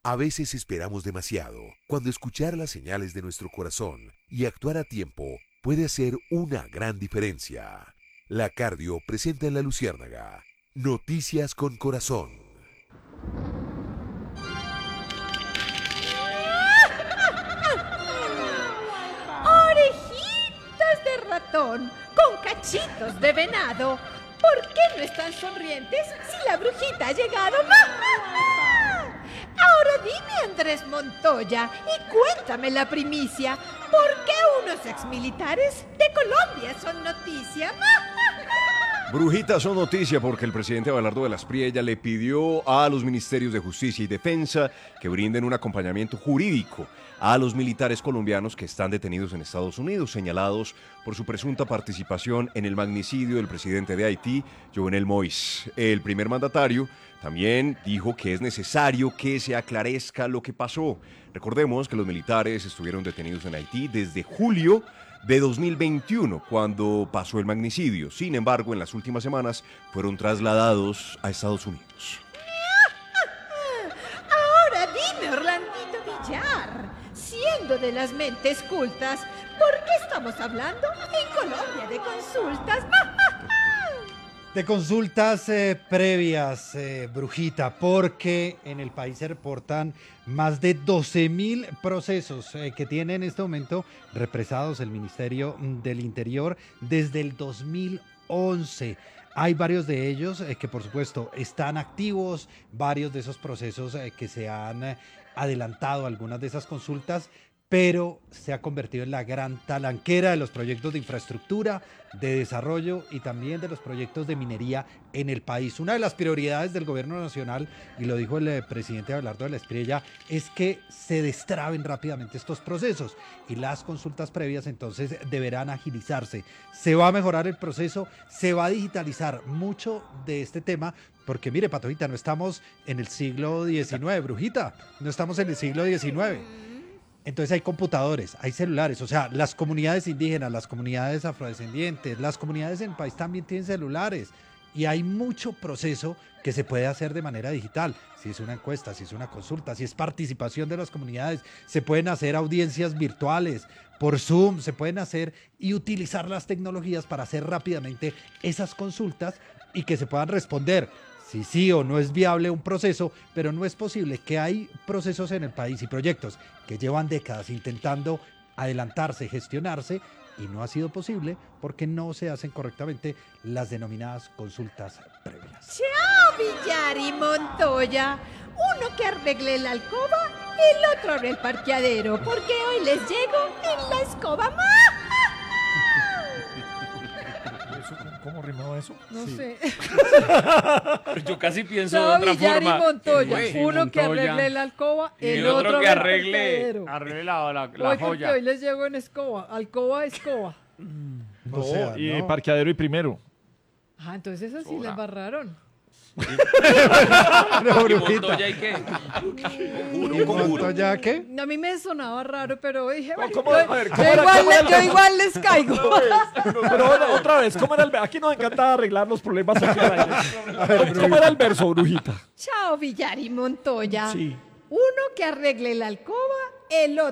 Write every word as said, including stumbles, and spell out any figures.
A veces esperamos demasiado, cuando escuchar las señales de nuestro corazón y actuar a tiempo puede hacer una gran diferencia. La Cardio presenta en La Luciérnaga Noticias con Corazón. Orejitas de ratón con cachitos de venado. ¿Por qué no están sonrientes si la brujita ha llegado? Ahora dime, Andrés Montoya, y cuéntame la primicia. ¿Por qué unos exmilitares de Colombia son noticia? Brujitas son noticia porque el presidente Abelardo de la Espriella le pidió a los ministerios de Justicia y Defensa que brinden un acompañamiento jurídico a los militares colombianos que están detenidos en Estados Unidos, señalados por su presunta participación en el magnicidio del presidente de Haití, Jovenel Moïse. El primer mandatario también dijo que es necesario que se aclarezca lo que pasó. Recordemos que los militares estuvieron detenidos en Haití desde julio de dos mil veintiuno, cuando pasó el magnicidio. Sin embargo, en las últimas semanas fueron trasladados a Estados Unidos. Ahora dime, Orlandito Villar, siendo de las mentes cultas, ¿por qué estamos hablando en Colombia de consultas? De consultas eh, previas, eh, Brujita, porque en el país se reportan más de doce mil procesos eh, que tiene en este momento represados el Ministerio del Interior desde el dos mil once. Hay varios de ellos eh, que por supuesto están activos, varios de esos procesos eh, que se han eh, adelantado, algunas de esas consultas, pero se ha convertido en la gran talanquera de los proyectos de infraestructura, de desarrollo y también de los proyectos de minería en el país. Una de las prioridades del gobierno nacional, y lo dijo el eh, presidente Abelardo de la Espriella, es que se destraben rápidamente estos procesos y las consultas previas entonces deberán agilizarse. Se va a mejorar el proceso, se va a digitalizar mucho de este tema, porque mire, Patojita, no estamos en el siglo diecinueve, Brujita, no estamos en el siglo diecinueve. Entonces hay computadores, hay celulares, o sea, las comunidades indígenas, las comunidades afrodescendientes, las comunidades en el país también tienen celulares y hay mucho proceso que se puede hacer de manera digital. Si es una encuesta, si es una consulta, si es participación de las comunidades, se pueden hacer audiencias virtuales por Zoom, se pueden hacer y utilizar las tecnologías para hacer rápidamente esas consultas y que se puedan responder si sí o no es viable un proceso, pero no es posible que hay procesos en el país y proyectos que llevan décadas intentando adelantarse, gestionarse, y no ha sido posible porque no se hacen correctamente las denominadas consultas previas. ¡Chao, Villar y Montoya! Uno que arregle la alcoba, el otro abre el parqueadero, porque hoy les llego en la escoba más. ¿Cómo rimaba eso? No Sí. sé. Yo casi pienso Chao, de otra Villar forma. y Montoya. Sí, Uno que Montoya. arregle la alcoba, Y el, el otro otro que abre el arregle, parqueadero. arregle la, la, la Hoy porque joya. hoy les llego en escoba. Alcoba, escoba. No, O sea, y no. parqueadero y primero. Ah, entonces así Hola. les barraron. No, ¿Y Brujita. Montoya y qué? ¿Y Montoya qué? A mí me sonaba raro, pero dije, bueno, ¿Cómo- yo, a ver, yo cómo era- igual, cómo era le- el yo verso? igual les caigo. Pero bueno, otra vez, ¿cómo era el verso? Aquí nos encanta arreglar los problemas aquí al aire. ¿Cómo era el verso, Brujita? Chao, Villar y Montoya. Sí. Uno que arregle la alcoba, el otro